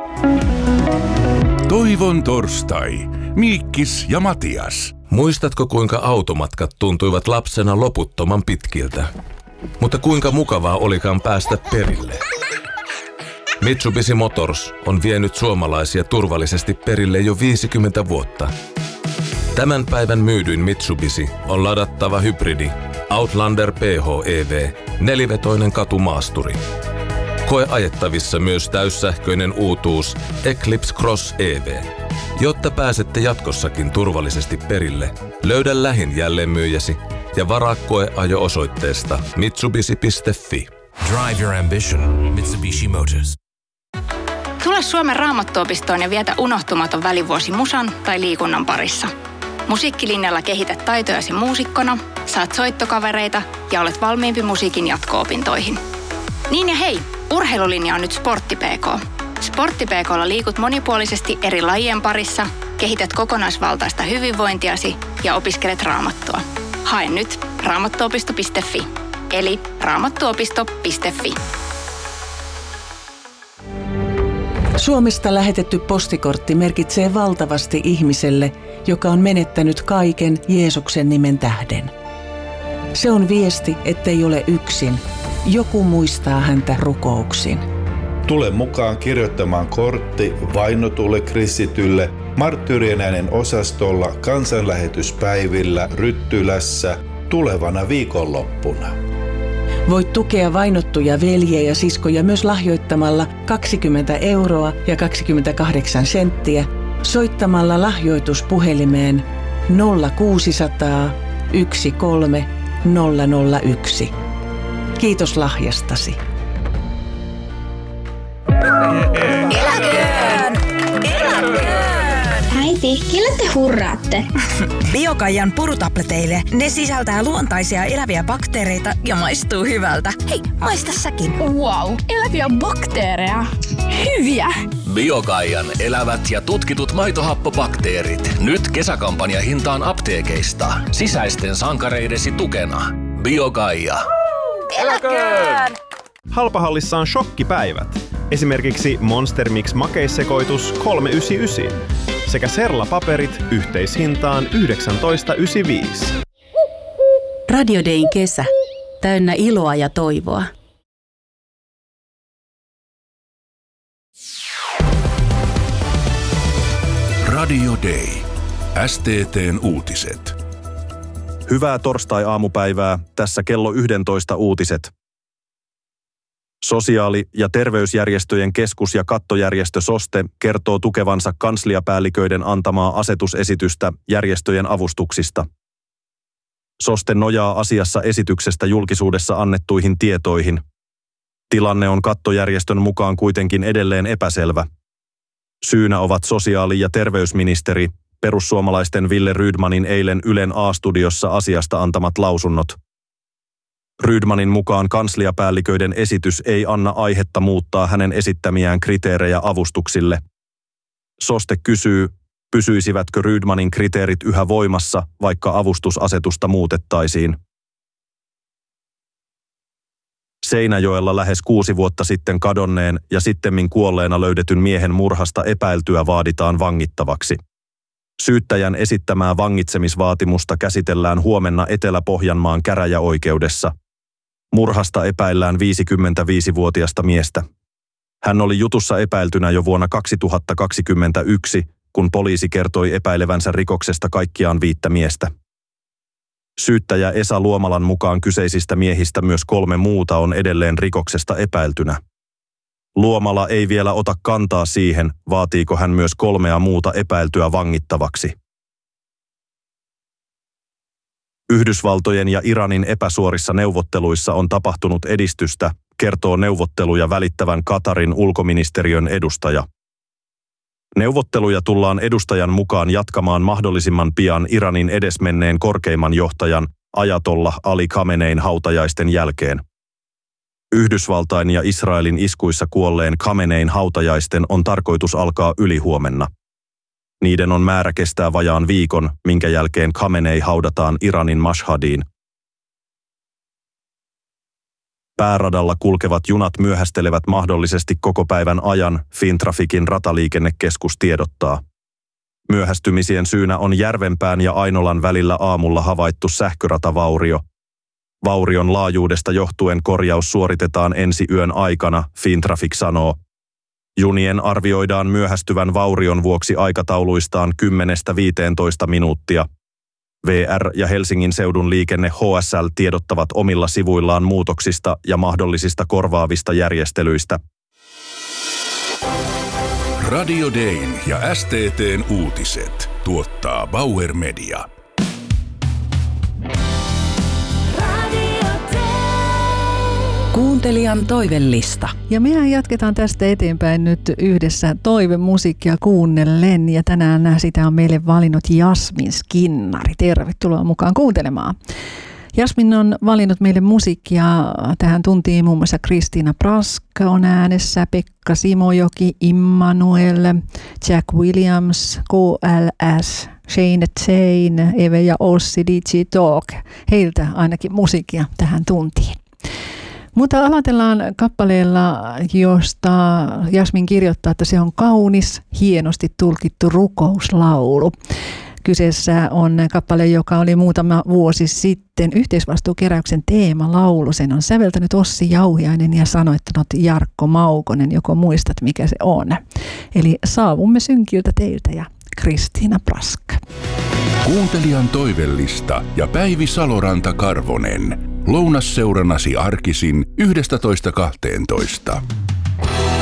Toivon torstai. Miikkis ja Matias. Muistatko, kuinka automatkat tuntuivat lapsena loputtoman pitkiltä? Mutta kuinka mukavaa olikaan päästä perille? Mitsubishi Motors on vienyt suomalaisia turvallisesti perille jo 50 vuotta. Tämän päivän myydyin Mitsubishi on ladattava hybridi Outlander PHEV, nelivetoinen katumaasturi. Koe ajettavissa myös täyssähköinen uutuus Eclipse Cross EV. Jotta pääsette jatkossakin turvallisesti perille, löydä lähin jälleenmyyjäsi ja varaa koeajo osoitteesta mitsubishi.fi. Drive your ambition. Mitsubishi Motors. Tule Suomen Raamattuopistoon ja vietä unohtumaton välivuosi musan tai liikunnan parissa. Musiikkilinjalla kehität taitojasi muusikkona, saat soittokavereita ja olet valmiimpi musiikin jatko-opintoihin. Niin ja hei, urheilulinja on nyt Sportti PK. Sportti PK:lla liikut monipuolisesti eri lajien parissa, kehität kokonaisvaltaista hyvinvointiasi ja opiskelet raamattua. Hae nyt raamattuopisto.fi, eli raamattuopisto.fi. Suomesta lähetetty postikortti merkitsee valtavasti ihmiselle, joka on menettänyt kaiken Jeesuksen nimen tähden. Se on viesti, ettei ole yksin. Joku muistaa häntä rukouksin. Tule mukaan kirjoittamaan kortti vainotulle kristitylle Marttyyrien äänen osastolla kansanlähetyspäivillä Ryttylässä tulevana viikonloppuna. Voit tukea vainottuja veljiä ja siskoja myös lahjoittamalla 20 € ja 28 senttiä soittamalla lahjoituspuhelimeen 0600 13 001. Kiitos lahjastasi. Eläköön! Eläköön! Äiti, kelle te hurraatte? Biokaijan purutableteille. Ne sisältää luontaisia eläviä bakteereita ja maistuu hyvältä. Hei, maista säkin. Wow, eläviä bakteereja. Hyviä! Biokaijan elävät ja tutkitut maitohappobakteerit. Nyt kesäkampanja hintaan apteekeista. Sisäisten sankareidesi tukena. Biokaija. Eläköön! Halpahallissa on shokkipäivät. Esimerkiksi Monster Mix makeissekoitus 3,99 sekä Serla-paperit yhteishintaan 19,95. Radio Dayn kesä. Täynnä iloa ja toivoa. Radio Day. STT:n uutiset. Hyvää torstai-aamupäivää. Tässä kello 11 uutiset. Sosiaali- ja terveysjärjestöjen keskus- ja kattojärjestö SOSTE kertoo tukevansa kansliapäälliköiden antamaa asetusesitystä järjestöjen avustuksista. SOSTE nojaa asiassa esityksestä julkisuudessa annettuihin tietoihin. Tilanne on kattojärjestön mukaan kuitenkin edelleen epäselvä. Syynä ovat sosiaali- ja terveysministeri, perussuomalaisten Wille Rydmanin eilen Ylen A-studiossa asiasta antamat lausunnot. Rydmanin mukaan kansliapäälliköiden esitys ei anna aihetta muuttaa hänen esittämiään kriteerejä avustuksille. SOSTE kysyy, pysyisivätkö Rydmanin kriteerit yhä voimassa, vaikka avustusasetusta muutettaisiin. Seinäjoella lähes 6 vuotta sitten kadonneen ja sittemmin kuolleena löydetyn miehen murhasta epäiltyä vaaditaan vangittavaksi. Syyttäjän esittämää vangitsemisvaatimusta käsitellään huomenna Etelä-Pohjanmaan käräjäoikeudessa. Murhasta epäillään 55-vuotiasta miestä. Hän oli jutussa epäiltynä jo vuonna 2021, kun poliisi kertoi epäilevänsä rikoksesta kaikkiaan 5 miestä. Syyttäjä Esa Luomalan mukaan kyseisistä miehistä myös 3 muuta on edelleen rikoksesta epäiltynä. Luomala ei vielä ota kantaa siihen, vaatiiko hän myös 3 muuta epäiltyä vangittavaksi. Yhdysvaltojen ja Iranin epäsuorissa neuvotteluissa on tapahtunut edistystä, kertoo neuvotteluja välittävän Katarin ulkoministeriön edustaja. Neuvotteluja tullaan edustajan mukaan jatkamaan mahdollisimman pian Iranin edesmenneen korkeimman johtajan Ajatollah Ali Khamenein hautajaisten jälkeen. Yhdysvaltain ja Israelin iskuissa kuolleen Khamenein hautajaisten on tarkoitus alkaa ylihuomenna. Niiden on määrä kestää vajaan viikon, minkä jälkeen Khamenei haudataan Iranin Mashhadiin. Pääradalla kulkevat junat myöhästelevät mahdollisesti koko päivän ajan, Fintraficin rataliikennekeskus tiedottaa. Myöhästymisien syynä on Järvenpään ja Ainolan välillä aamulla havaittu sähköratavaurio. Vaurion laajuudesta johtuen korjaus suoritetaan ensi yön aikana, Fintraffic sanoo. Junien arvioidaan myöhästyvän vaurion vuoksi aikatauluistaan 10–15 minuuttia. VR ja Helsingin seudun liikenne HSL tiedottavat omilla sivuillaan muutoksista ja mahdollisista korvaavista järjestelyistä. Radio Dayn ja STT:n uutiset tuottaa Bauer Media. Kuuntelijan toivellista. Ja mehän jatketaan tästä eteenpäin nyt yhdessä toivemusiikkia kuunnellen. Ja tänään sitä on meille valinnut Jasmin Skinnari. Tervetuloa mukaan kuuntelemaan. Jasmin on valinnut meille musiikkia tähän tuntiin, muun muassa Kristiina Prask on äänessä, Pekka Simojoki, Immanuel, Jack Williams, KLS, Shane Chain, Eve ja Ossi, DJ Talk. Heiltä ainakin musiikkia tähän tuntiin. Mutta aloitellaan kappaleella, josta Jasmin kirjoittaa, että se on kaunis, hienosti tulkittu rukouslaulu. Kyseessä on kappale, joka oli muutama vuosi sitten yhteisvastuukeräyksen teemalaulu. Sen on säveltänyt Ossi Jauhiainen ja sanoittanut Jarkko Maukonen, joko muistat mikä se on. Eli saavumme synkiltä teiltä ja Kristiina Prask. Kuuntelijan toivellista ja Päivi Saloranta-Karvonen. Lounasseurannasi arkisin 11–12.